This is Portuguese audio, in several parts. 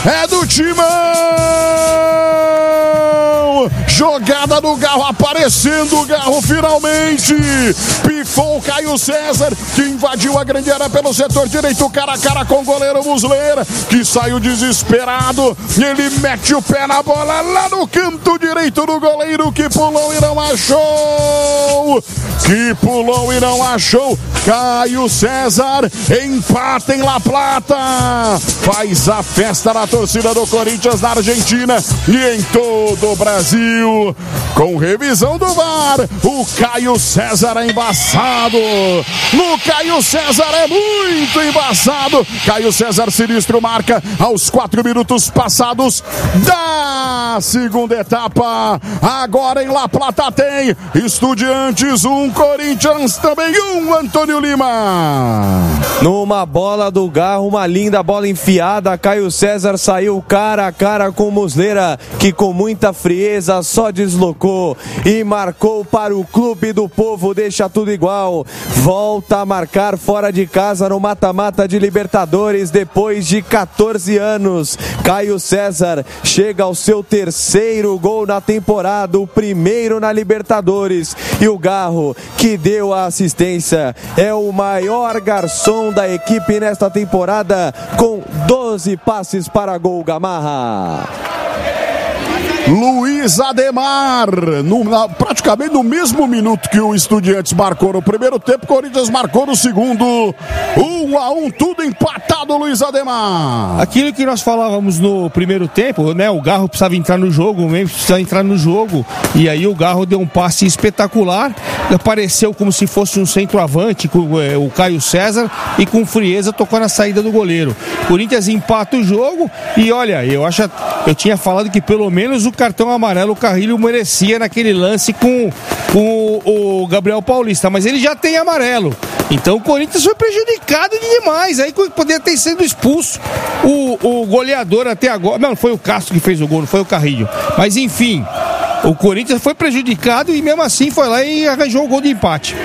é do Timão. Jogada do Garro, aparecendo o Garro finalmente. Pifou o Caio César, que invadiu a grande área pelo setor direito, cara a cara com o goleiro Muslera, que saiu desesperado. Ele mete o pé na bola lá no canto direito do goleiro, que pulou e não achou. Caio César empata em La Plata. Faz a festa na torcida do Corinthians na Argentina e em todo o Brasil. Com revisão do VAR, o Caio César é embaçado. No Caio César é muito embaçado. Caio César sinistro marca aos 4 minutos passados da segunda etapa. Agora em La Plata tem Estudiantes 1, Corinthians também 1, Antônio Lima. Numa bola do Garro, uma linda bola enfiada, Caio César saiu cara a cara com Muslera, que com muita frieza só deslocou e marcou para o Clube do Povo, deixa tudo igual. Volta a marcar fora de casa no mata-mata de Libertadores depois de 14 anos. Caio César chega ao seu terceiro gol na temporada, o primeiro na Libertadores. E o Garro, que deu a assistência, é o maior garçom da equipe nesta temporada, com 12 passes para gol. Gamarra. Luiz Ademar, praticamente no mesmo minuto que o Estudiantes marcou no primeiro tempo, o Corinthians marcou no segundo. 1-1, tudo empatado, Luiz Ademar. Aquilo que nós falávamos no primeiro tempo, né? O Garro precisava entrar no jogo, o Memphis precisava entrar no jogo, e aí o Garro deu um passe espetacular, apareceu como se fosse um centroavante com o Caio César, e com frieza tocou na saída do goleiro. O Corinthians empata o jogo, e olha, eu tinha falado que pelo menos o cartão amarelo o Carrilho merecia naquele lance com o Gabriel Paulista, mas ele já tem amarelo, então o Corinthians foi prejudicado demais, aí poderia ter sido expulso o goleador até agora. Não, foi o Castro que fez o gol, não foi o Carrilho, mas enfim, o Corinthians foi prejudicado e mesmo assim foi lá e arranjou o gol de empate.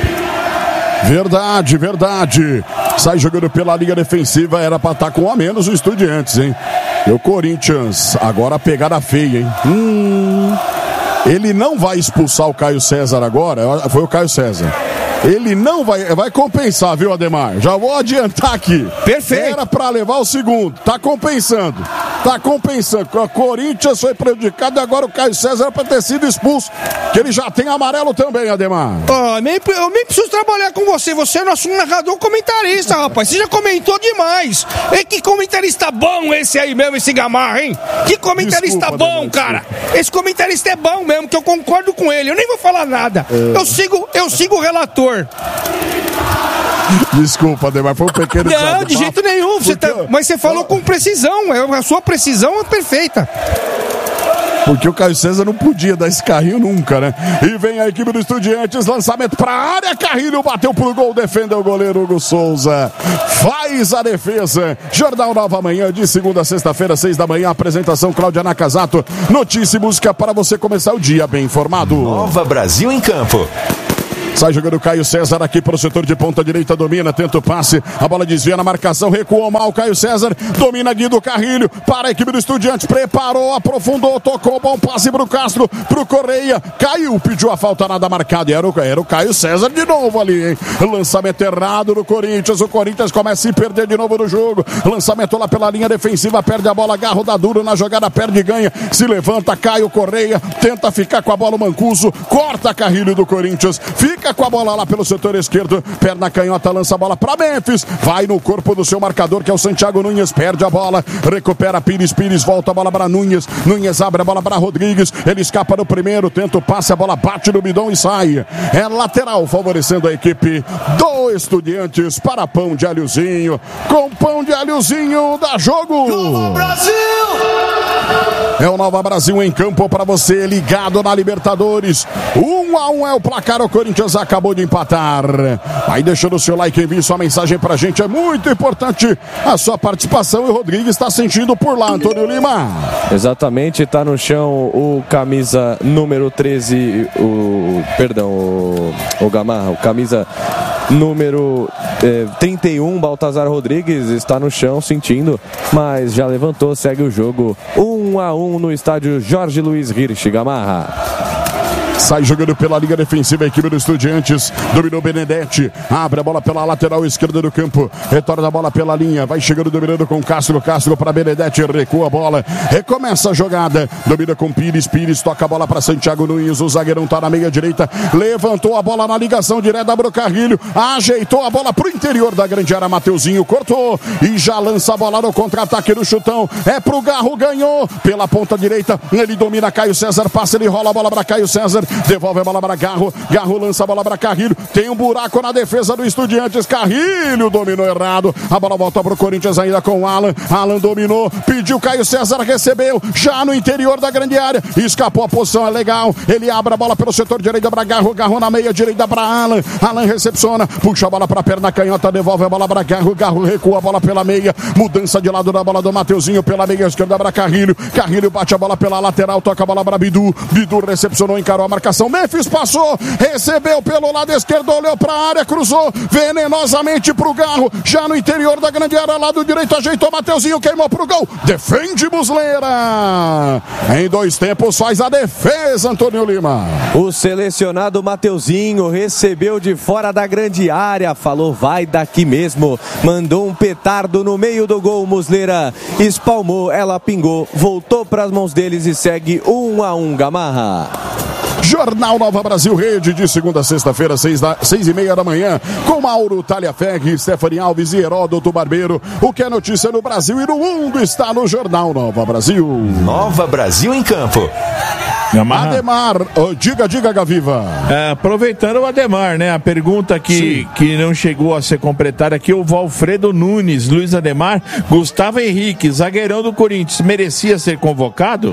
Verdade. Sai jogando pela linha defensiva, era pra estar com um a menos o Estudiantes, hein? E o Corinthians, agora a pegada feia, hein? Ele não vai expulsar o Caio César agora, foi o Caio César. Ele não vai compensar, viu, Ademar? Já vou adiantar aqui. Perfeito. Era pra levar o segundo, tá compensando. O Corinthians foi prejudicado e agora o Caio César era pra ter sido expulso, que ele já tem amarelo também, Ademar. Eu nem preciso trabalhar com você é nosso narrador comentarista, rapaz. Você já comentou demais. E que comentarista bom esse aí mesmo, esse Gamarra, hein? Que comentarista desculpa, bom, Ademar, cara. Esse comentarista é bom mesmo, que eu concordo com ele. Eu nem vou falar nada. Eu sigo o relator. Desculpa, Ademar, foi um pequeno desabafo. Não, de jeito nenhum. Mas você falou com precisão. A sua precisão é perfeita. Porque o Caio César não podia dar esse carrinho nunca, né? E vem a equipe do Estudiantes, lançamento pra área, Carrilho bateu pro gol, defendeu o goleiro Hugo Souza. Faz a defesa. Jornal Nova Manhã, de segunda a sexta-feira, 6 da manhã, apresentação Cláudia Nakazato. Notícia e música para você começar o dia bem informado. Nova Brasil em Campo. Sai jogando o Caio César aqui para o setor de ponta direita, domina, tenta o passe, a bola desvia na marcação, recuou mal o Caio César, domina Guido Carrilho, para a equipe do Estudiantes, preparou, aprofundou, tocou, bom passe pro Castro, pro Correia, caiu, pediu a falta, nada marcado, era o Caio César de novo ali, hein? Lançamento errado do Corinthians, o Corinthians começa a se perder de novo no jogo, lançamento lá pela linha defensiva, perde a bola, Garro dá duro na jogada, perde e ganha, se levanta, Caio Correia, tenta ficar com a bola, o Mancuso, corta Carrilho do Corinthians, fica com a bola lá pelo setor esquerdo, perna canhota, lança a bola para Memphis, vai no corpo do seu marcador que é o Santiago Nunes, perde a bola, recupera Pires, volta a bola para Nunes abre a bola para Rodrigues, ele escapa no primeiro, tenta o passe, a bola bate no bidão e sai, é lateral favorecendo a equipe do Estudiantes para Pão de Alhozinho, com Pão de Alhozinho dá jogo. Nova Brasil! É o Nova Brasil em campo para você, ligado na Libertadores. 1-1 é o placar, o Corinthians acabou de empatar. Aí deixando o seu like, envie sua mensagem pra gente, é muito importante a sua participação. E o Rodrigues está sentindo por lá, Antônio Lima. Exatamente, tá no chão o camisa número 13, o Gamarra, o camisa número 31, Baltazar Rodrigues, está no chão sentindo, mas já levantou, segue o jogo 1-1 no estádio Jorge Luiz Hirsch, Gamarra. Sai jogando pela linha defensiva a equipe do Estudiantes. Dominou Benedetti. Abre a bola pela lateral esquerda do campo. Retorna a bola pela linha. Vai chegando, dominando com Castro. Castro para Benedetti. Recua a bola. Recomeça a jogada. Domina com Pires. Pires toca a bola para Santiago Nunes. O zagueirão tá na meia direita. Levantou a bola na ligação direta pro Carrilho. Ajeitou a bola pro interior da grande área. Mateuzinho cortou. E já lança a bola no contra-ataque do chutão. É pro Garro. Ganhou. Pela ponta direita. Ele domina Caio César. Passa. Ele rola a bola para Caio César. Devolve a bola para Garro. Garro lança a bola para Carrilho. Tem um buraco na defesa do Estudiantes. Carrilho dominou errado. A bola volta para o Corinthians ainda com o Alan. Alan dominou. Pediu Caio César. Recebeu. Já no interior da grande área. Escapou a posição. É legal. Ele abre a bola pelo setor direito para Garro. Garro na meia direita para Alan. Alan recepciona. Puxa a bola para a perna canhota. Devolve a bola para Garro. Garro recua a bola pela meia. Mudança de lado da bola do Mateuzinho. Pela meia esquerda para Carrilho. Carrilho bate a bola pela lateral. Toca a bola para Bidu. Bidu recepcionou. Encarou a marcação. Memphis passou, recebeu pelo lado esquerdo, olhou para a área, cruzou venenosamente para o Garro, já no interior da grande área, lado direito, ajeitou Mateuzinho, queimou para o gol, defende Muslera. Em 2 tempos faz a defesa, Antônio Lima. O selecionado Mateuzinho recebeu de fora da grande área, falou vai daqui mesmo, mandou um petardo no meio do gol, Muslera espalmou, ela pingou, voltou para as mãos deles e segue 1-1, Gamarra. Jornal Nova Brasil Rede, de segunda a sexta-feira, 6h30 da manhã, com Mauro Talhaferri, Stephanie Alves e Heródoto Barbeiro. O que é notícia no Brasil e no mundo está no Jornal Nova Brasil. Nova Brasil em campo. Ademar, diga Gaviva. Aproveitando o Ademar, né? A pergunta que não chegou a ser completada aqui, o Valfredo Nunes, Luiz Ademar, Gustavo Henrique, zagueirão do Corinthians, merecia ser convocado?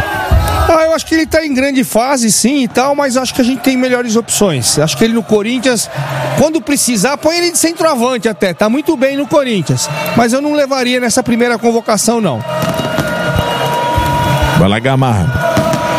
Eu acho que ele está em grande fase, sim, e tal, mas acho que a gente tem melhores opções. Acho que ele no Corinthians, quando precisar, põe ele de centroavante até. Tá muito bem no Corinthians, mas eu não levaria nessa primeira convocação, não. Vai lá, Gamarra.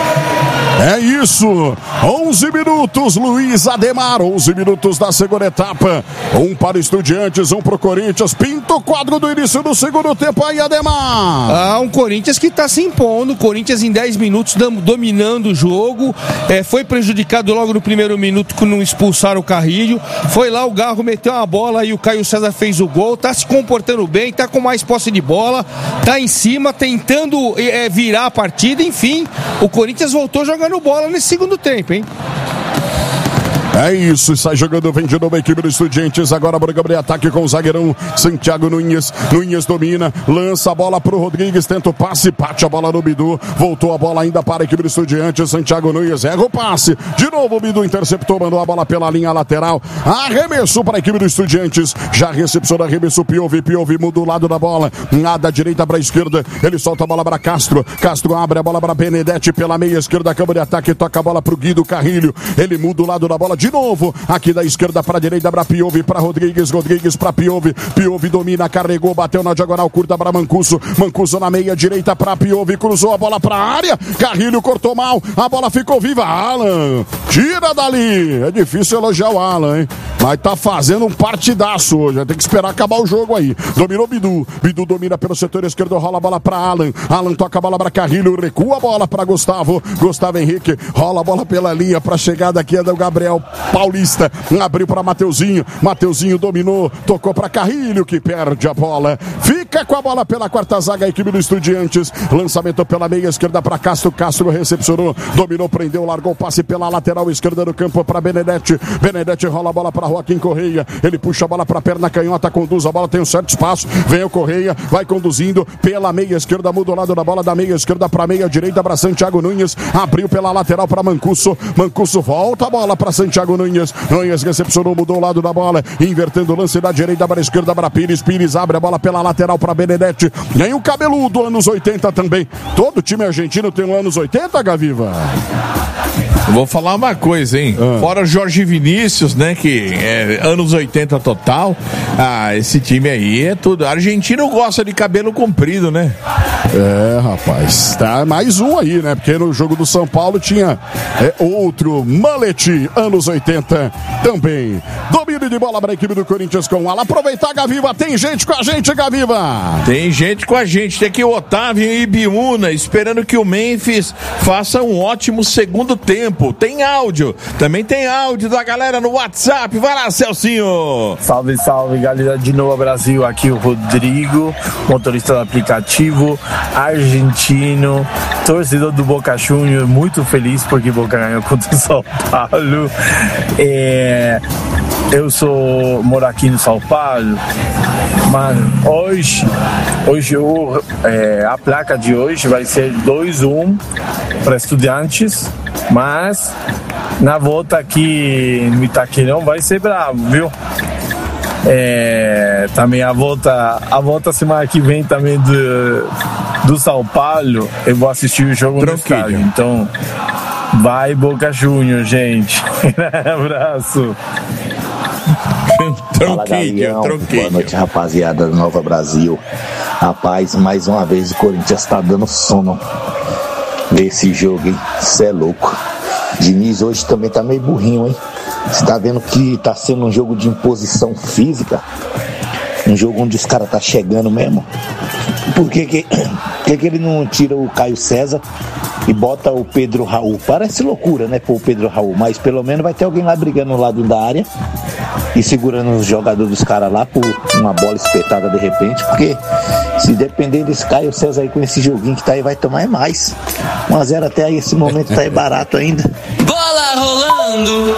É isso, 11 minutos, Luiz Ademar, 11 minutos da segunda etapa, 1 para Estudiantes, 1 para o Corinthians, pinta o quadro do início do segundo tempo aí, Ademar. Um Corinthians que está se impondo, Corinthians em 10 minutos dominando o jogo, foi prejudicado logo no primeiro minuto quando não expulsaram o Carrilho, foi lá, o Garro meteu uma bola e o Caio César fez o gol, está se comportando bem, está com mais posse de bola, está em cima, tentando virar a partida, enfim, o Corinthians voltou jogando bola nesse segundo tempo, hein? É isso, sai jogando, vem de novo a equipe do Estudiantes, agora para o ataque com o zagueirão Santiago Nunes, Nunes domina, lança a bola pro Rodrigues, tenta o passe, bate a bola no Bidu, voltou a bola ainda para a equipe do Estudiantes, Santiago Nunes erra o passe, de novo o Bidu interceptou, mandou a bola pela linha lateral, arremessou para a equipe do Estudiantes, já recepcionou, arremessou Piovi muda o lado da bola, da direita para a esquerda, ele solta a bola para Castro, Castro abre a bola para Benedetti pela meia esquerda, campo de ataque, toca a bola pro Guido Carrilho, ele muda o lado da bola, de novo, aqui da esquerda para a direita, para Piovi, para Rodrigues para Piovi, Piovi domina, carregou, bateu na diagonal curta para Mancuso, Mancuso na meia direita para Piovi, cruzou a bola para a área, Carrilho cortou mal, a bola ficou viva, Alan, tira dali, é difícil elogiar o Alan, hein? Mas tá fazendo um partidaço hoje, vai ter que esperar acabar o jogo aí, dominou Bidu, Bidu domina pelo setor esquerdo, rola a bola para Alan, Alan toca a bola para Carrilho, recua a bola para Gustavo Henrique, rola a bola pela linha para chegada aqui é do Gabriel Paulista, abriu para Mateuzinho, Mateuzinho dominou, tocou para Carrilho que perde a bola, fica com a bola pela quarta zaga a equipe do Estudiantes, lançamento pela meia esquerda para Castro, Castro recepcionou, dominou, prendeu, largou o passe pela lateral esquerda do campo para Benedetti, Benedetti rola a bola para Joaquim Correia, ele puxa a bola para a perna canhota, conduz a bola, tem um certo espaço, vem o Correia, vai conduzindo pela meia esquerda, muda o lado da bola da meia esquerda para a meia direita para Santiago Nunes, abriu pela lateral para Mancuso, Mancuso volta a bola para Santiago Nunes recepcionou, mudou o lado da bola, invertendo o lance da direita para a esquerda para Pires, Pires abre a bola pela lateral para Benedetti, nem o cabeludo, anos 80 também, todo time argentino tem um anos 80, Gaviva. Vou falar uma coisa, hein? Fora Jorge Vinícius, né? Que é anos 80 total. Esse time aí é tudo. Argentino gosta de cabelo comprido, né? Rapaz, tá mais um aí, né? Porque no jogo do São Paulo tinha outro Mullet, anos 80 também. Domínio de bola para a equipe do Corinthians com ela. Aproveitar, Gaviva, tem gente com a gente, Gaviva. Tem gente com a gente, tem aqui o Otávio e Ibiúna, esperando que o Memphis faça um ótimo segundo tempo. Tem áudio, também tem áudio da galera no WhatsApp. Vai lá, Celcinho. Salve, salve, galera de Novo Brasil. Aqui o Rodrigo, motorista do aplicativo, argentino, torcedor do Boca Juniors, muito feliz porque Boca ganhou contra o São Paulo. Eu moro aqui no São Paulo, mas hoje a placa de hoje vai ser 2-1 para Estudiantes, mas na volta aqui no Itaquerão vai ser bravo, viu? Também a volta semana que vem também do São Paulo, eu vou assistir o jogo no estádio. Então, vai Boca Juniors, gente. Abraço. Fala, Galeão. Boa noite, rapaziada do Nova Brasil. Rapaz, mais uma vez o Corinthians tá dando sono nesse jogo, hein? Cê é louco. Diniz hoje também tá meio burrinho, hein? Você tá vendo que tá sendo um jogo de imposição física? Um jogo onde os caras tá chegando mesmo? Por que ele não tira o Caio César e bota o Pedro Raul? Parece loucura, né, pô, o Pedro Raul, mas pelo menos vai ter alguém lá brigando no lado da área e segurando os jogadores dos caras lá por uma bola espetada de repente, porque se depender desse Caio César aí com esse joguinho que tá aí, vai tomar mais. 1-0 até aí, esse momento tá aí barato ainda. Bola rolando.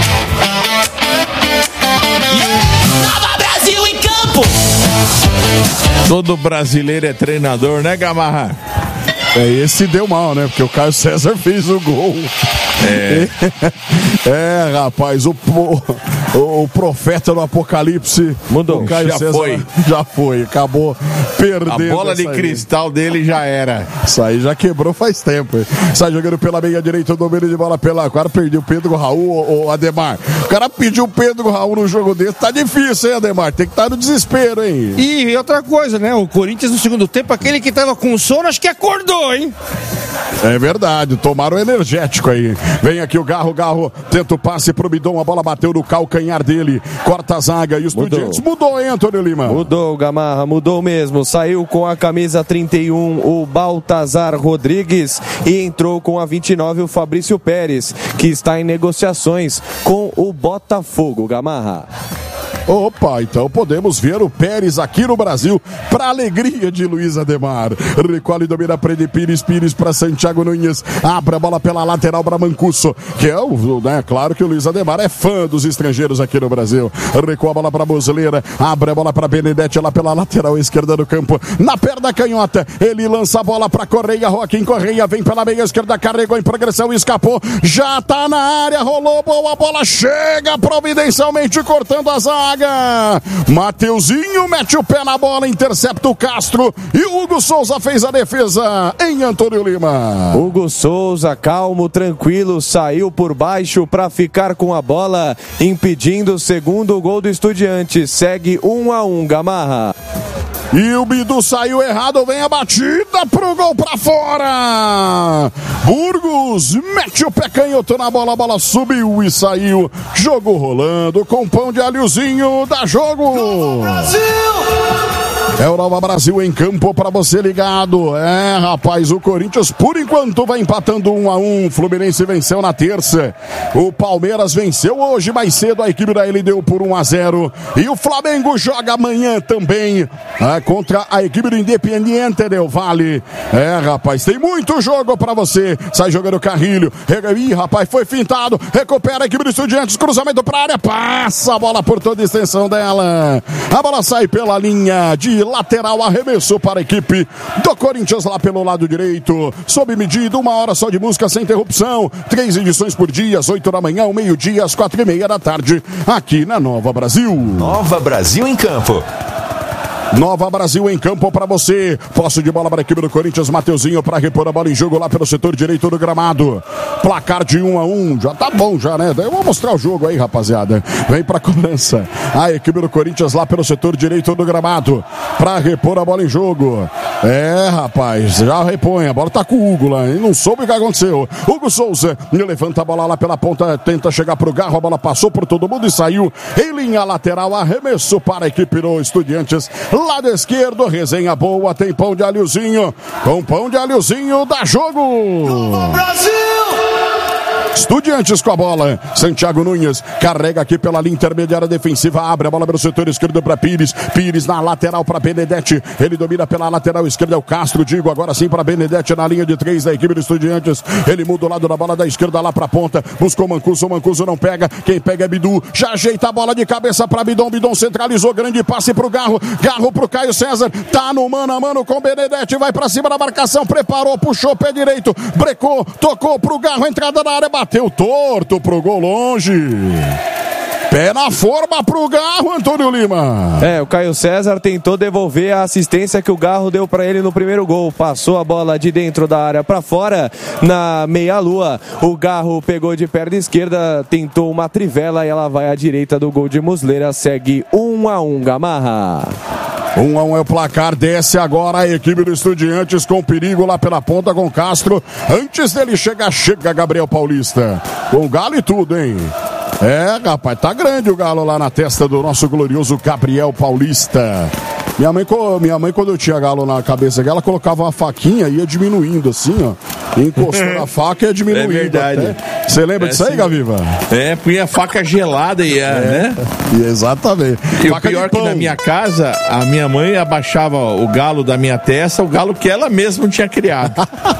Nova Brasil em campo. Todo brasileiro é treinador, né, Gamarra? Esse deu mal, né? Porque o Caio César fez o gol. Rapaz, o profeta do Apocalipse mudou. O Caio César já foi, acabou perdendo. A bola de cristal dele já era. Isso aí já quebrou faz tempo. Sai jogando pela meia direita, o domínio de bola pela. Agora perdeu o Pedro Raul, o Ademar. O cara pediu o Pedro Raul no jogo desse. Tá difícil, hein, Ademar? Tem que estar no desespero, hein? E outra coisa, né? O Corinthians no segundo tempo, aquele que tava com sono, acho que acordou, hein? É verdade, tomaram o energético aí. Vem aqui o Garro tenta o passe pro Bidon, a bola bateu no calcanhar dele, corta a zaga e os Estudiantes mudou, hein, Antônio Lima? Mudou, Gamarra, mudou mesmo. Saiu com a camisa 31 o Baltazar Rodrigues e entrou com a 29 o Fabrício Pérez, que está em negociações com o Botafogo, Gamarra. Opa, então podemos ver o Pérez aqui no Brasil, para alegria de Luiz Ademar. Recolhe e domina Pires para Santiago Nunes, abre a bola pela lateral para Mancuso, que é claro que o Luiz Ademar é fã dos estrangeiros aqui no Brasil. Recua a bola para Muslera, abre a bola para Benedetti lá pela lateral esquerda do campo, na perna canhota, ele lança a bola para Correia, Joaquim Correia vem pela meia esquerda, carregou em progressão, escapou, já tá na área, rolou boa bola, chega providencialmente cortando a zaga. Mateuzinho mete o pé na bola, intercepta o Castro e o Hugo Souza fez a defesa em Antônio Lima. Hugo Souza, calmo, tranquilo, saiu por baixo para ficar com a bola, impedindo o segundo gol do Estudiantes. Segue 1-1, Gamarra. E o Bidu saiu errado, vem a batida pro gol pra fora. Burgos mete o pé canhoto na bola, a bola subiu e saiu. Jogo rolando com pão de alhozinho, dá jogo. Nova Brasil! É o Nova Brasil em campo para você ligado. Rapaz, o Corinthians por enquanto vai empatando 1-1. Fluminense venceu na terça. O Palmeiras venceu hoje mais cedo. A equipe da LDU por 1-0. E o Flamengo joga amanhã também contra a equipe do Independiente Del Valle. Rapaz, tem muito jogo para você. Sai jogando Carrilho. Ih, rapaz, foi fintado. Recupera a equipe do Estudiantes. Cruzamento para a área. Passa a bola por toda a extensão dela. A bola sai pela linha de lateral, arremessou para a equipe do Corinthians lá pelo lado direito, sob medida, 1 hora só de música sem interrupção, 3 edições por dia, às 8 da manhã, ao meio-dia, às 4:30 da tarde, aqui na Nova Brasil. Nova Brasil em campo. Nova Brasil em campo para você. Posse de bola para a equipe do Corinthians. Mateuzinho para repor a bola em jogo lá pelo setor direito do gramado. Placar de 1-1. Já tá bom já, né? Eu vou mostrar o jogo aí, rapaziada. Vem para a cobrança. A equipe do Corinthians lá pelo setor direito do gramado para repor a bola em jogo. Rapaz, já repõe, a bola tá com o Hugo lá, hein? Não soube o que aconteceu. Hugo Souza levanta a bola lá pela ponta, tenta chegar pro Garro, a bola passou por todo mundo e saiu em linha lateral, arremesso para a equipe do Estudiantes, lado esquerdo, resenha boa, tem pão de alhozinho, com pão de alhozinho dá jogo! Brasil! Estudiantes com a bola, Santiago Nunes carrega aqui pela linha intermediária defensiva, abre a bola pelo setor esquerdo para Pires na lateral para Benedetti, ele domina pela lateral esquerda, é o Castro, digo agora sim para Benedetti na linha de 3 da equipe do Estudiantes, ele muda o lado da bola da esquerda lá para a ponta, buscou o Mancuso não pega, quem pega é Bidu, já ajeita a bola de cabeça para Bidon centralizou, grande passe pro Garro pro Caio César, tá no mano a mano com Benedetti, vai para cima da marcação, preparou, puxou pé direito, brecou, tocou pro Garro, entrada na área, bateu torto pro gol longe. Pé na forma pro Garro, Antônio Lima. O Caio César tentou devolver a assistência que o Garro deu para ele no primeiro gol. Passou a bola de dentro da área para fora, na meia-lua. O Garro pegou de perna esquerda, tentou uma trivela e ela vai à direita do gol de Muslera. Segue 1-1, Gamarra. 1-1 é o placar, desce agora a equipe do Estudiantes com perigo lá pela ponta com Castro. Antes dele chegar, chega Gabriel Paulista. Com o Galo e tudo, hein? Rapaz, tá grande o Galo lá na testa do nosso glorioso Gabriel Paulista. Minha mãe, quando eu tinha galo na cabeça dela, colocava uma faquinha e ia diminuindo assim, ó. Encostou na faca e ia diminuindo. É verdade. Você lembra disso aí, Gaviva? Punha faca gelada e né? Exatamente. E o pior que na minha casa, a minha mãe abaixava o galo da minha testa, o galo que ela mesma tinha criado.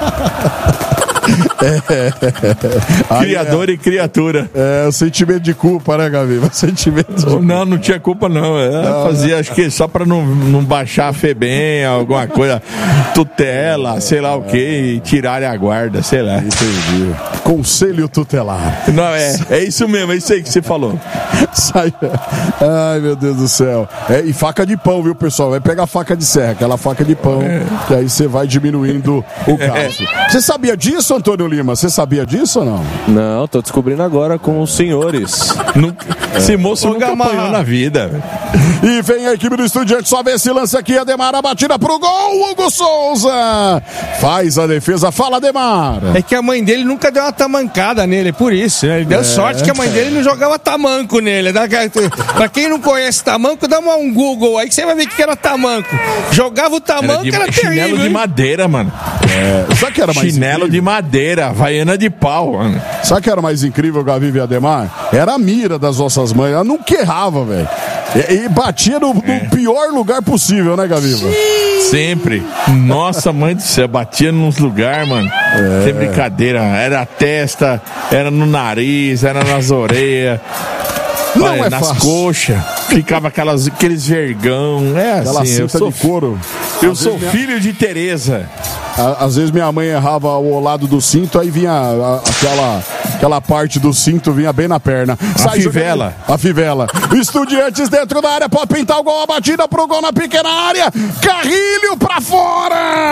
Criador e criatura. O sentimento de culpa, né, Gaviva? Não tinha culpa, não. Fazia, acho que só pra não baixar a FEBEM, alguma coisa, tutela, sei lá o que, e tirarem a guarda, sei lá. Entendi. Conselho tutelar. Não, é isso mesmo, é isso aí que você falou. Ai, meu Deus do céu. E faca de pão, viu, pessoal? Vai pegar faca de serra, aquela faca de pão, que aí você vai diminuindo o caso. Você sabia disso, Antônio Lima? Você sabia disso ou não? Não, tô descobrindo agora com os senhores. Esse moço nunca apanhou na vida. E vem a equipe do Estudiantes, só vê esse lance aqui, Ademar, a batida pro gol, Hugo Souza faz a defesa, fala Ademar. É que a mãe dele nunca deu uma tamancada nele, por isso, né? Ele deu sorte que a mãe dele não jogava tamanco nele. Pra quem não conhece tamanco, dá um Google aí que você vai ver que era tamanco. Jogava o tamanco, era terrível. Chinelo de madeira, mano. Sabe que era mais chinelo incrível? De madeira, havaiana de pau, mano. Sabe que era mais incrível, Gaviva e Ademar? Era a mira das nossas mães, ela nunca errava, velho. E batia no pior lugar possível, né, Gaviva? Sempre. Nossa, mãe do céu, batia nos lugares, mano. Sem brincadeira. Era a testa, era no nariz, era nas orelhas. Nas coxas, ficava aqueles vergão. Aquela assim, cinta de couro. Eu sou filho de Tereza. Às vezes minha mãe errava o lado do cinto, aí vinha aquela parte do cinto vinha bem na perna. A fivela. Estudiantes dentro da área, pode pintar o gol, a batida pro gol na pequena área. Carrilho pra fora!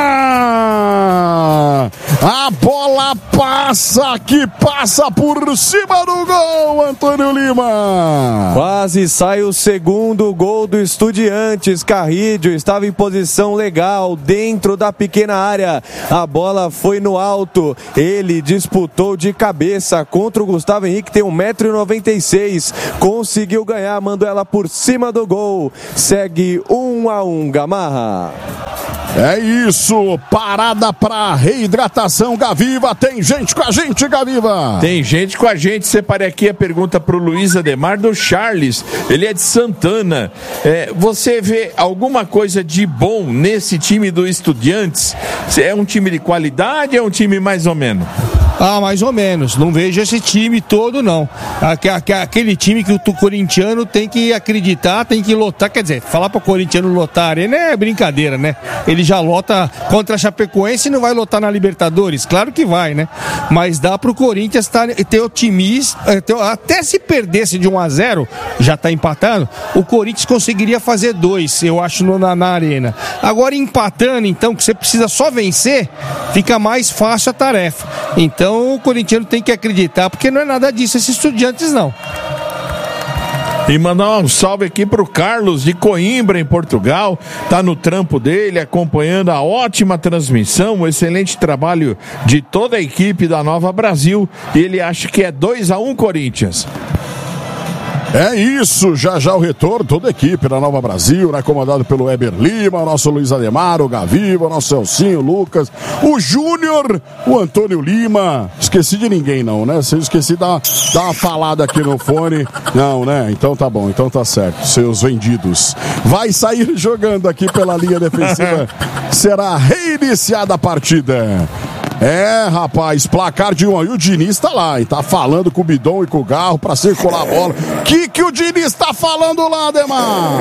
A bola passa por cima do gol, Antônio Lima. Quase sai o segundo gol do Estudiantes. Carrilho estava em posição legal dentro da pequena área. A bola foi no alto. Ele disputou de cabeça contra o Gustavo Henrique, tem 1,96 m. Conseguiu ganhar, mandou ela por cima do gol. Segue 1-1, Gamarra. É isso, parada pra reidratação, Gaviva. Tem gente com a gente, Gaviva. Tem gente com a gente. Separei aqui a pergunta pro Luiz Ademar do Charles. Ele é de Santana. Você vê alguma coisa de bom nesse time do Estudiantes? É um time de qualidade ou é um time mais ou menos? Mais ou menos. Não vejo esse time todo, não. Aquele time que o corintiano tem que acreditar, tem que lotar. Quer dizer, falar para o corintiano lotar arena é brincadeira, né? Ele já lota contra a Chapecoense e não vai lotar na Libertadores? Claro que vai, né? Mas dá para o Corinthians ter otimismo. Até se perdesse de 1-0, já está empatando, o Corinthians conseguiria fazer 2, eu acho, na arena. Agora, empatando, então, que você precisa só vencer, fica mais fácil a tarefa. Então o corintiano tem que acreditar, porque não é nada disso esses Estudiantes, não. E mandar um salve aqui pro Carlos de Coimbra, em Portugal. Tá no trampo dele, acompanhando a ótima transmissão, o excelente trabalho de toda a equipe da Nova Brasil. E ele acha que é 2-1 Corinthians. É isso, já o retorno, toda a equipe da Nova Brasil, né, comandado pelo Weber Lima, o nosso Luiz Ademar, o Gaviva, o nosso Celcinho, o Lucas, o Júnior, o Antônio Lima. Esqueci de ninguém não, né? Se eu esqueci de dar uma falada aqui no fone. Não, né? Então tá bom, então tá certo. Seus vendidos. Vai sair jogando aqui pela linha defensiva. Será reiniciada a partida. É, rapaz, placar de 1-1. E o Diniz tá lá, e tá falando com o Bidon e com o Garro pra circular a bola. Que o Diniz tá falando lá, Ademar?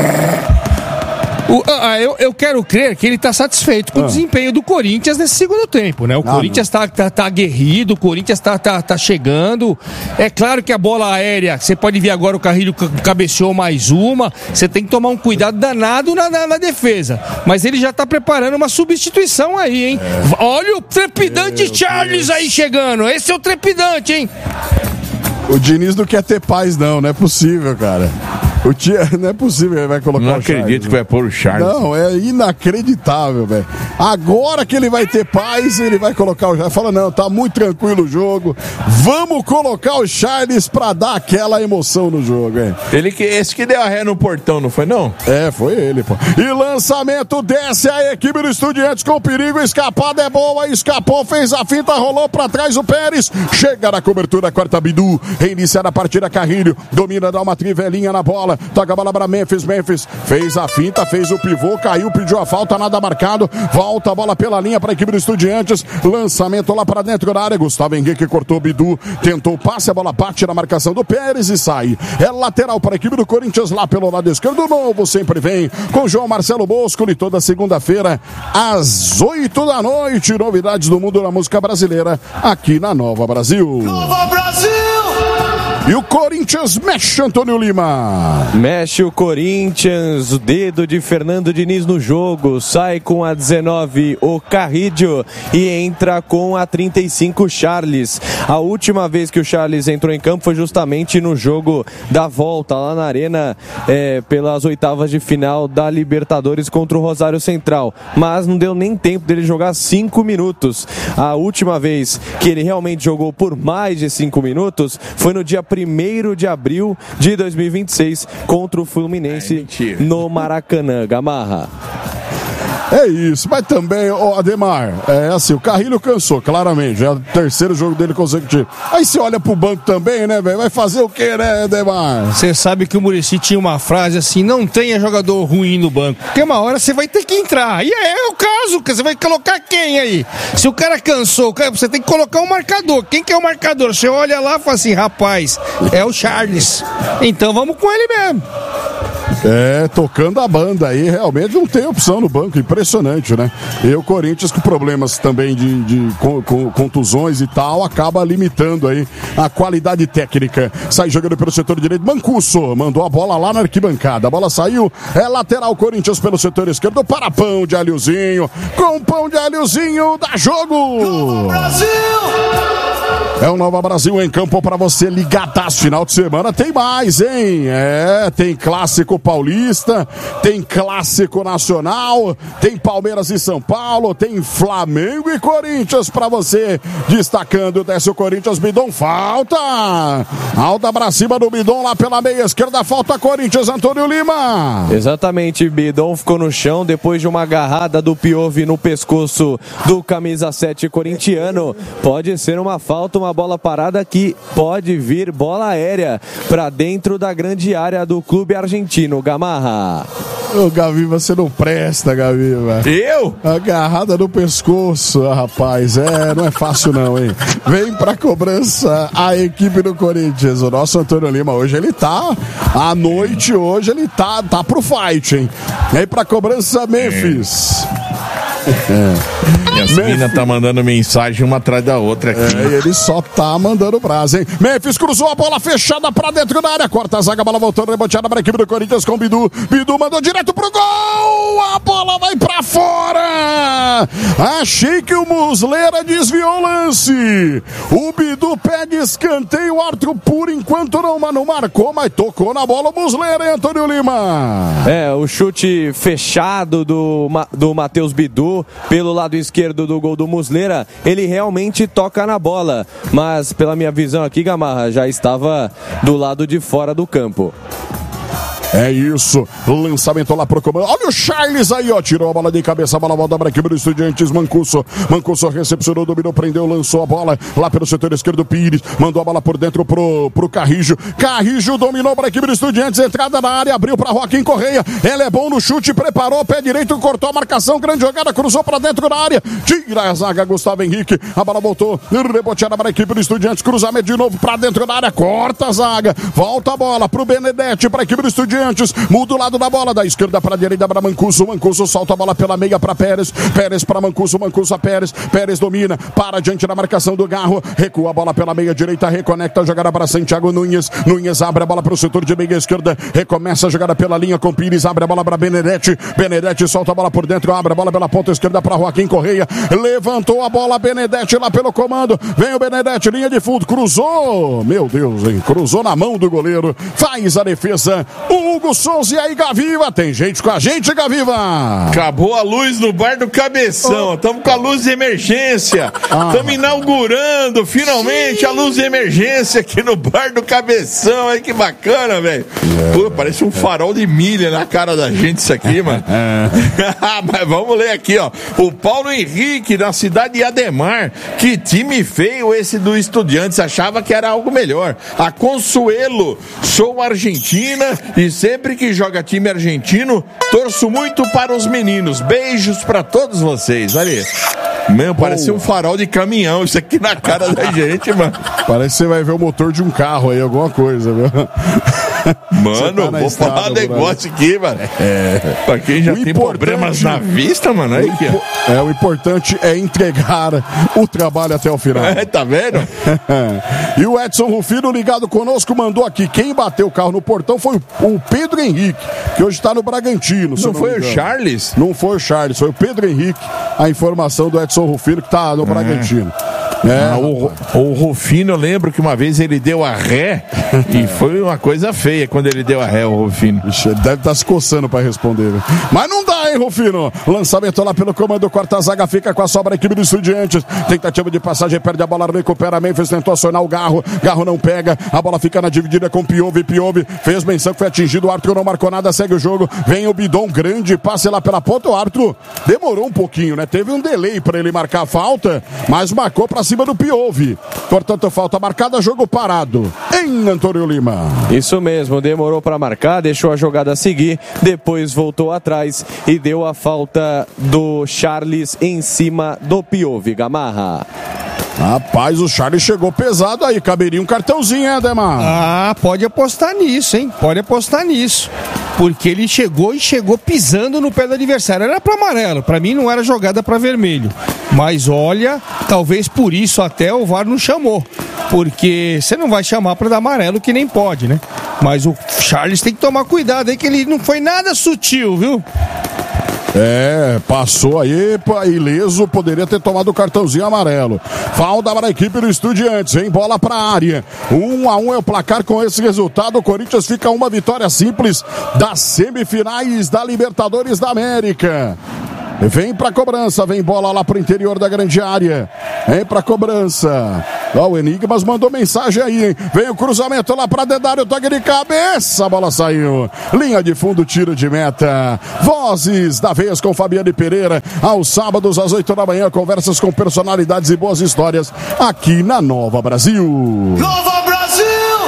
Eu quero crer que ele está satisfeito com o desempenho do Corinthians nesse segundo tempo, né? O Corinthians tá aguerrido, o Corinthians tá chegando. É claro que a bola aérea, você pode ver agora o Carrilho cabeceou mais uma. Você tem que tomar um cuidado danado na defesa. Mas ele já tá preparando uma substituição aí, hein? Olha o trepidante Charles aí chegando. Esse é o trepidante, hein? O Diniz não quer ter paz, não é possível, cara. Não é possível que ele vai colocar o Charles. Não acredito que vai pôr o Charles. Não, é inacreditável, velho. Agora que ele vai ter paz, ele vai colocar o Charles. Fala, não, tá muito tranquilo o jogo. Vamos colocar o Charles pra dar aquela emoção no jogo, hein? Esse que deu a ré no portão, não foi não? É, foi ele, pô. E lançamento, desce a equipe do Estudiantes com perigo, escapada é boa, escapou, fez a finta, rolou pra trás o Pérez. Chega na cobertura, corta Bidu, reiniciar a partida, Carrilho, domina, dá uma trivelinha na bola. Toca a bola para Memphis fez a finta, fez o pivô, caiu, pediu a falta, nada marcado, volta a bola pela linha para a equipe do Estudiantes, lançamento lá para dentro da área, Gustavo Henrique cortou o Bidu, tentou o passe, a bola bate na marcação do Pérez e sai. É lateral para a equipe do Corinthians lá pelo lado esquerdo, novo sempre vem com João Marcelo Boscoli, toda segunda-feira às 8 da noite, novidades do mundo da música brasileira aqui na Nova Brasil. Nova Brasil! E o Corinthians mexe, Antônio Lima. Mexe o Corinthians, o dedo de Fernando Diniz no jogo. Sai com a 19 o Carrillo e entra com a 35 Charles. A última vez que o Charles entrou em campo foi justamente no jogo da volta lá na Arena, pelas oitavas de final da Libertadores contra o Rosário Central. Mas não deu nem tempo dele jogar 5 minutos. A última vez que ele realmente jogou por mais de 5 minutos foi no dia 1º de abril de 2026 contra o Fluminense no Maracanã. Gamarra. É isso, mas também, Ademar, assim, o Carrilho cansou, claramente, já é o terceiro jogo dele consecutivo. Aí você olha pro banco também, né, velho? Vai fazer o quê, né, Ademar? Você sabe que o Muricy tinha uma frase assim, não tenha jogador ruim no banco, porque uma hora você vai ter que entrar, e é o caso, você vai colocar quem aí? Se o cara cansou, você tem que colocar um marcador. Quem que é o marcador? Você olha lá e fala assim, rapaz, é o Charles, então vamos com ele mesmo. Tocando a banda aí, realmente não tem opção no banco, impressionante, né? E o Corinthians com problemas também de contusões e tal, acaba limitando aí a qualidade técnica. Sai jogando pelo setor direito, Mancuso mandou a bola lá na arquibancada, a bola saiu, lateral Corinthians pelo setor esquerdo para Pão de Alhozinho, com Pão de Alhozinho, dá jogo! Nova Brasil! É o Nova Brasil em campo para você ligadaço. Final de semana tem mais, hein? Tem clássico paulista, tem clássico nacional, tem Palmeiras e São Paulo, tem Flamengo e Corinthians para você. Destacando, desce o Corinthians, Bidon, falta! Alta pra cima do Bidon lá pela meia esquerda, falta Corinthians, Antônio Lima. Exatamente, Bidon ficou no chão depois de uma agarrada do Piove no pescoço do camisa 7 corintiano. Pode ser uma falta, uma bola parada que pode vir bola aérea para dentro da grande área do clube argentino. Gamarra. Ô, Gaviva, você não presta, Gaviva. Eu? Agarrada no pescoço, rapaz. Não é fácil não, hein? Vem pra cobrança a equipe do Corinthians. O nosso Antônio Lima, hoje ele tá, à noite hoje ele tá pro fight, hein? Vem pra cobrança, Memphis. Minhas minas tá mandando mensagem uma atrás da outra aqui. Ele só tá mandando brasa, hein? Memphis cruzou a bola fechada pra dentro da área. Corta a zaga, a bola voltando, reboteada pra equipe do Corinthians com Bidu. Bidu mandou direto pro gol! A bola vai pra fora! Achei que o Muslera desviou o lance. O Bidu pega escanteio, o Arthur por enquanto não marcou, mas tocou na bola o Muslera, hein, Antônio Lima? O chute fechado do Matheus Bidu pelo lado esquerdo do gol do Muslera, ele realmente toca na bola, mas pela minha visão aqui, Gamarra, já estava do lado de fora do campo. É isso, lançamento lá pro comando. Olha o Charles aí, ó, tirou a bola de cabeça, a bola volta para a equipe do Estudiantes. Mancuso recepcionou, dominou, prendeu, lançou a bola lá pelo setor esquerdo. Pires mandou a bola por dentro pro Carrijo. Carrijo dominou para a equipe do Estudiantes, entrada na área, abriu para Joaquim Correia. Ele é bom no chute, preparou, pé direito, cortou a marcação, grande jogada, cruzou para dentro da área, tira a zaga, Gustavo Henrique, a bola voltou, reboteada para a equipe do Estudiantes, cruzamento de novo para dentro da área, corta a zaga, volta a bola pro Benedetti, para a equipe do Estudiantes. Muda o lado da bola, da esquerda para a direita para Mancuso. Mancuso solta a bola pela meia para Pérez. Pérez para Mancuso. Mancuso a Pérez. Pérez domina. Para diante da marcação do Garro. Recua a bola pela meia direita. Reconecta a jogada para Santiago Nunes. Nunes abre a bola para o setor de meia esquerda. Recomeça a jogada pela linha com Pires. Abre a bola para Benedetti. Benedetti solta a bola por dentro. Abre a bola pela ponta esquerda para Joaquim Correia. Levantou a bola. Benedetti lá pelo comando. Vem o Benedetti. Linha de fundo. Cruzou. Meu Deus, hein? Cruzou na mão do goleiro. Faz a defesa. Hugo Souza, e aí, Gaviva? Tem gente com a gente, Gaviva? Acabou a luz no bar do Cabeção. Estamos com a luz de emergência. Estamos inaugurando finalmente a luz de emergência aqui no bar do Cabeção. Aí, que bacana, velho. Pô, parece um farol de milha na cara da gente isso aqui, mano. Mas vamos ler aqui, ó. O Paulo Henrique, na cidade de Ademar. Que time feio esse do Estudiantes. Achava que era algo melhor. A Consuelo, sou argentina e sempre que joga time argentino, torço muito para os meninos. Beijos para todos vocês. Olha aí. Meu, parece um farol de caminhão isso aqui na cara da gente, mano. Parece que você vai ver o motor de um carro aí, alguma coisa, viu? Mano, vou falar um negócio aqui, mano. Pra quem já tem problemas na vista, mano, aí aqui, ó. O importante é entregar o trabalho até o final. Tá vendo? E o Edson Rufino ligado conosco mandou aqui, quem bateu o carro no portão foi o Pedro Henrique, que hoje tá no Bragantino. Não foi o Charles? Não foi o Charles, foi o Pedro Henrique, a informação do Edson Rufino que tá no Bragantino. O Rufino, eu lembro que uma vez ele deu a ré e foi uma coisa feia quando ele deu a ré, o Rufino. Ixi, ele deve estar se coçando pra responder. Mas não dá, hein, Rufino? Lançamento lá pelo comando, quarta zaga fica com a sobra, a equipe do Estudiantes. Tentativa de passagem, perde a bola, recupera Memphis, tentou acionar o Garro não pega, a bola fica na dividida com Piove fez menção que foi atingido, o Arthur não marcou nada, segue o jogo, vem o Bidon, grande passe lá pela ponta, o Arthur demorou um pouquinho, né? Teve um delay pra ele marcar a falta, mas marcou pra cima do Piove. Portanto, falta marcada, jogo parado em Antônio Lima. Isso mesmo, demorou para marcar, deixou a jogada seguir, depois voltou atrás e deu a falta do Charles em cima do Piove, Gamarra. Rapaz, o Charles chegou pesado aí, caberia um cartãozinho, hein, Ademar? Pode apostar nisso, hein? Pode apostar nisso. Porque ele chegou pisando no pé do adversário. Era para amarelo, para mim não era jogada para vermelho. Mas olha, talvez por isso até o VAR não chamou. Porque você não vai chamar para dar amarelo que nem pode, né? Mas o Charles tem que tomar cuidado aí que ele não foi nada sutil, viu? Passou aí ileso, poderia ter tomado o cartãozinho amarelo. Falta para a equipe do Estudiantes, vem bola para a área. 1-1 é o placar. Com esse resultado, o Corinthians fica uma vitória simples das semifinais da Libertadores da América. Vem pra cobrança, vem bola lá pro interior da grande área. Vem pra cobrança. O Enigmas mandou mensagem aí, hein? Vem o cruzamento lá pra Dedário, toque de cabeça, a bola saiu. Linha de fundo, tiro de meta. Vozes da vez com Fabiane Pereira. Aos sábados, às 8 da manhã, conversas com personalidades e boas histórias aqui na Nova Brasil. Nova Brasil!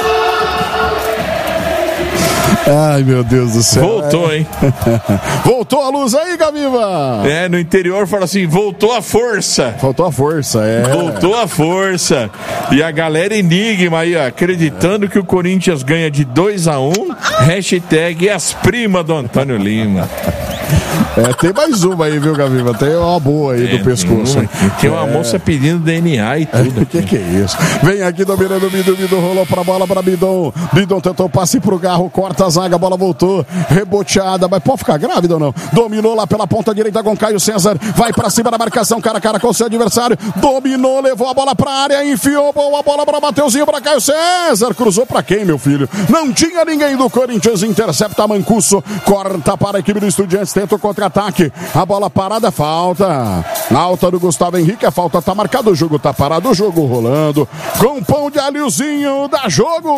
Ai, meu Deus do céu. Voltou, hein? Voltou a luz aí, Gaviva? No interior fala assim, voltou a força. Faltou a força, Voltou a força. E a galera Enigma aí, ó, acreditando que o Corinthians ganha de 2-1. Hashtag as primas do Antônio Lima. Tem mais uma aí, viu, Gaviva? Tem uma boa aí do pescoço. Tem uma moça pedindo DNA e tudo. Que é isso? Vem aqui dominando o Bidu, rolou pra bola pra Bidon. Bidon tentou passe pro Garro, corta a zaga, a bola voltou, reboteada, mas pode ficar grávida ou não? Dominou lá pela ponta direita com Caio César, vai pra cima da marcação, cara a cara com o seu adversário, dominou, levou a bola pra área, enfiou boa bola pra Mateuzinho, pra Caio César, cruzou pra quem, meu filho? Não tinha ninguém do Corinthians, intercepta Mancuso, corta para a equipe do Estudiantes, tenta o contra-ataque, a bola parada, falta, alta do Gustavo Henrique, a falta tá marcada, o jogo tá parado, o jogo rolando, com pão de alhozinho, dá jogo!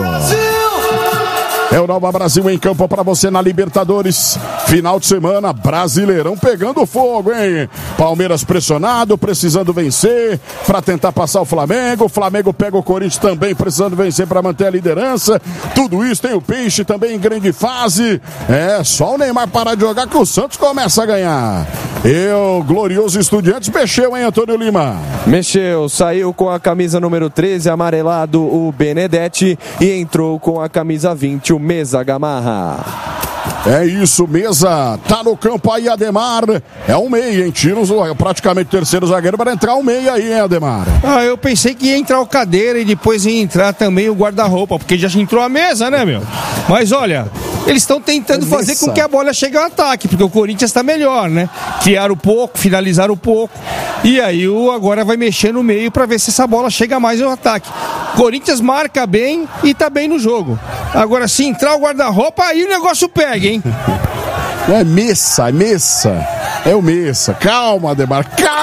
É o Nova Brasil em campo para você na Libertadores. Final de semana, Brasileirão pegando fogo, hein? Palmeiras pressionado, precisando vencer para tentar passar o Flamengo. O Flamengo pega o Corinthians também precisando vencer para manter a liderança. Tudo isso, tem o Peixe também em grande fase. Só o Neymar parar de jogar que o Santos começa a ganhar. E o glorioso Estudiantes mexeu, hein, Antônio Lima? Mexeu, saiu com a camisa número 13, amarelado, o Benedetti, e entrou com a camisa 20, o Mesa Gamarra. É isso, Mesa, tá no campo aí, Ademar, é um meia, hein, tira praticamente terceiro zagueiro para entrar um meia aí, hein, Ademar? Eu pensei que ia entrar o Cadeira e depois ia entrar também o guarda-roupa, porque já entrou a Mesa, né, meu? Mas olha, eles estão tentando fazer com que a bola chegue ao ataque, porque o Corinthians está melhor, né? Criaram pouco, finalizaram pouco, e aí agora vai mexer no meio para ver se essa bola chega mais ao ataque. Corinthians marca bem e tá bem no jogo. Agora, se entrar o guarda-roupa, aí o negócio pega, hein? É Messa. É o Messa. Calma, Ademar.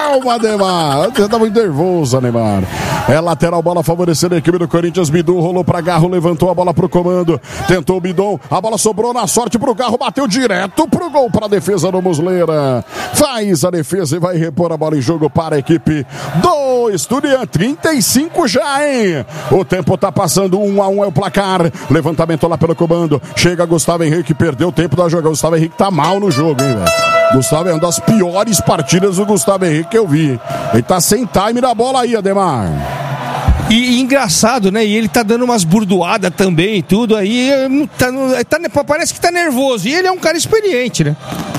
Você tá muito nervoso, Ademar. É lateral, bola favorecendo a equipe do Corinthians. Bidu rolou pra Garro, levantou a bola pro comando. Tentou o Bidon. A bola sobrou na sorte pro Garro. Bateu direto pro gol, pra defesa do Muslera. Faz a defesa e vai repor a bola em jogo para a equipe do Estudiantes. 35 já, hein? O tempo tá passando. 1-1 é o placar. Levantamento lá pelo comando. Chega Gustavo Henrique, perdeu o tempo da jogada. Gustavo Henrique tá mal no jogo, hein, velho? Gustavo é uma das piores partidas do Gustavo Henrique que eu vi. Ele tá sem time na bola aí, Ademar. E engraçado, né? E ele tá dando umas burdoadas também e tudo aí. Parece que tá nervoso. E ele é um cara experiente, né?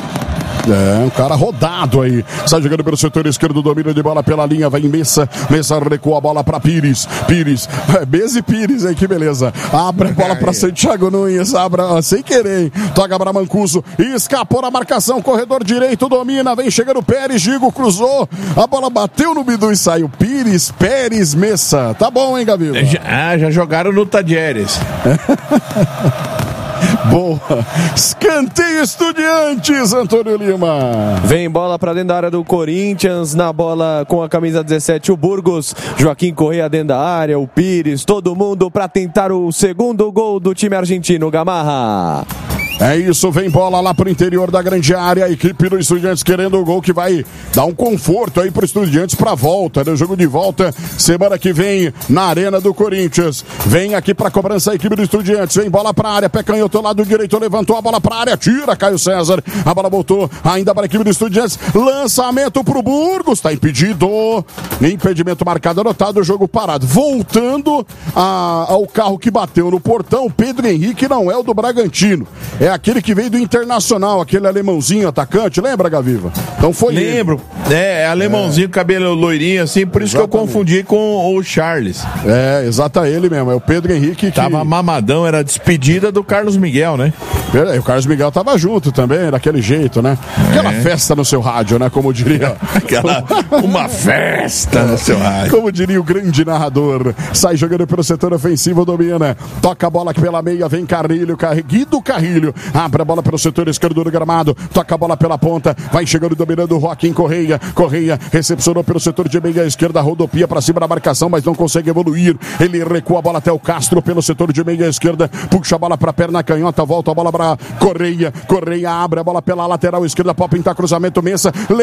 Um cara rodado aí. Sai jogando pelo setor esquerdo, domina de bola pela linha, vai em Messa. Messa recua a bola pra Pires. Mesa e Pires, aí que beleza. Abre a bola pra Santiago Nunes. Sem querer, hein? Toca pra Mancuso. Escapou na marcação, corredor direito, domina. Vem chegando Pérez, Gigo cruzou. A bola bateu no Bidu e saiu. Pérez, Messa. Tá bom, hein, Gabriel? Já jogaram no Tadieres. Boa. Escanteio Estudiantes, Antônio Lima. Vem bola pra dentro da área do Corinthians, na bola com a camisa 17 o Burgos, Joaquim Correa dentro da área, o Pires, todo mundo pra tentar o segundo gol do time argentino, Gamarra. É isso, vem bola lá pro interior da grande área, a equipe do Estudiantes querendo o gol que vai dar um conforto aí pro Estudiantes pra volta, né? O jogo de volta, semana que vem, na Arena do Corinthians. Vem aqui pra cobrança a equipe do Estudiantes, vem bola pra área, pé canhoto, lado direito, levantou a bola pra área, tira Caio César, a bola voltou ainda para a equipe do Estudiantes, lançamento pro Burgos, tá impedido, impedimento marcado, anotado, jogo parado. Voltando ao carro que bateu no portão, Pedro Henrique não é o do Bragantino, é aquele que veio do Internacional, aquele alemãozinho atacante, lembra, Gaviva? Então foi Lembro, alemãozinho, cabelo loirinho assim, por isso exatamente. Que eu confundi com o Charles. Exato, ele mesmo, é o Pedro Henrique que... Tava mamadão, era a despedida do Carlos Miguel, né? O Carlos Miguel tava junto também, daquele jeito, né? Aquela festa no seu rádio, né? Como diria... Uma festa no seu rádio. Como diria o grande narrador. Sai jogando pelo setor ofensivo, domina. Toca a bola aqui pela meia, vem Carrilho, Guido Carrilho. Abre a bola pelo setor esquerdo do gramado. Toca a bola pela ponta. Vai chegando dominando o Joaquim Correa. Correa recepcionou pelo setor de meia esquerda. Rodopia pra cima da marcação, mas não consegue evoluir. Ele recua a bola até o Castro pelo setor de meia esquerda. Puxa a bola pra perna canhota. Volta a bola pra Correa. Correa abre a bola pela lateral esquerda. Pode pintar cruzamento. Messa.